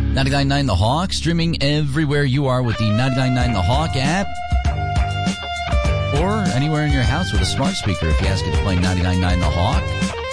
99.9 The Hawk, streaming everywhere you are with the 99.9 The Hawk app. Or anywhere in your house with a smart speaker if you ask it to play 99.9 The Hawk.